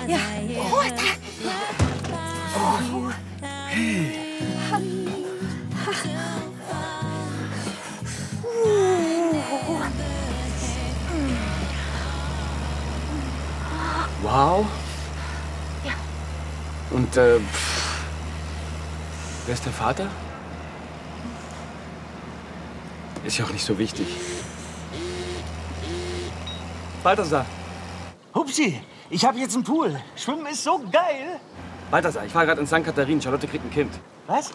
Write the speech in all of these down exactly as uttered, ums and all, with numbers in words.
Ja. Oh, da. Oh. Hey. Wow. Ja. Und, äh, pff, wer ist der Vater? Ist ja auch nicht so wichtig. Balthasar. Hupsi, ich habe jetzt einen Pool. Schwimmen ist so geil. Balthasar, ich war gerade in Sankt Katharin. Charlotte kriegt ein Kind. Was?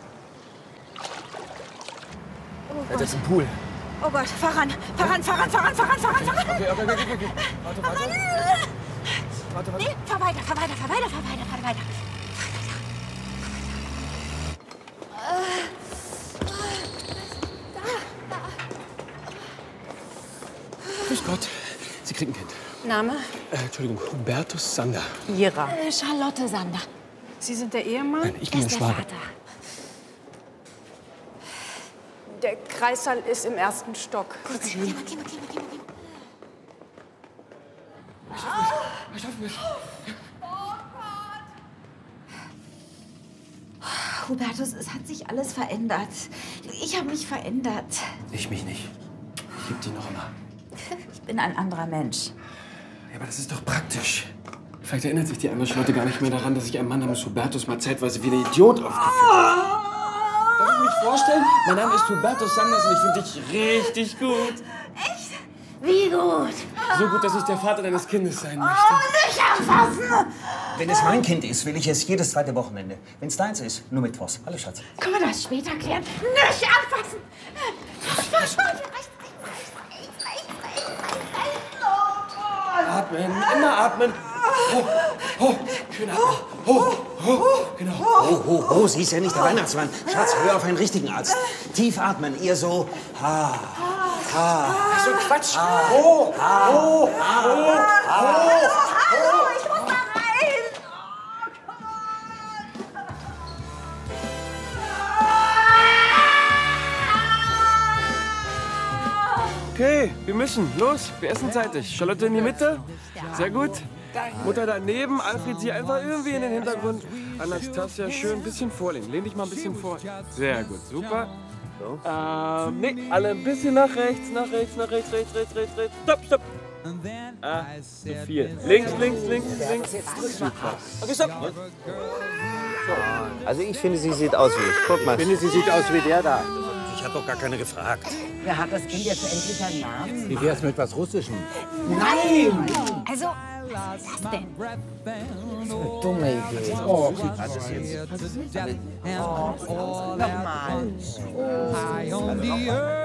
Oh er hat jetzt einen Pool. Oh Gott, fahr ran, fahr ran, fahr ran, fahr ran, fahr ran, fahr ran, fahr ran. Okay, okay, okay, okay, okay. Warte, warte. Warte, warte. Nee, fahr weiter, fahr weiter, fahr weiter, fahr weiter, fahr weiter. Grüß Gott. Sie kriegt ein Kind. Name? Äh, Entschuldigung, Hubertus Sander. Ira. Äh, Charlotte Sander. Sie sind der Ehemann? Nein, ich bin der Schwager. Vater. Der Kreissaal ist im ersten Stock. Gut, geh mal, geh mal, geh mal, geh mal, geh mal. Ich schaff mich. Ich schaff mich. Hubertus, es hat sich alles verändert. Ich habe mich verändert. Ich mich nicht. Ich lieb dich noch immer. Ich bin ein anderer Mensch. Ja, aber das ist doch praktisch. Vielleicht erinnert sich die andere Charlotte gar nicht mehr daran, dass ich einen Mann namens Hubertus mal zeitweise wie ein Idiot aufgeführt habe. Darf ich mich vorstellen? Mein Name ist Hubertus Sanders und ich finde dich richtig gut. Echt? Wie gut? So gut, dass ich der Vater deines Kindes sein möchte. Oh, nicht anfassen! Wenn es mein Kind ist, will ich es jedes zweite Wochenende. Wenn es deins ist, nur mit Voss. Hallo, Schatz. Können wir das später klären? Nicht anfassen! Atmen, immer atmen. Ho, ho, schön atmen. Ho, ho, genau. Oh, oh, oh, sie ist ja nicht der Weihnachtsmann. Schatz, hör auf einen richtigen Arzt. Tief atmen, ihr so. Ha, ha. So Quatsch. Ho, ho, ho, ho, ho. Ich muss da rein! Okay, wir müssen. Los, wir essen zeitig. Charlotte in die Mitte. Sehr gut. Mutter daneben. Alfred, sie einfach irgendwie in den Hintergrund. Anastasia, schön ein bisschen vorlehnen. Lehn dich mal ein bisschen vor. Sehr gut, super. Ähm, nee, alle ein bisschen nach rechts, nach rechts, nach rechts, rechts, rechts, rechts, rechts. Stopp, stopp. Ah, zu viel. Links, links, links, links. Super. Okay, stopp. Also ich finde, sie sieht aus wie ich. Guck mal. Ich finde, sie sieht aus wie der da. Ich habe doch gar keine gefragt. Ja, hat das Kind jetzt endlich einen Namen? Wie wär's mit was Russischem? Nein! Also, was ist das denn? Dumme Idee. Oh, was ist jetzt? Nochmal.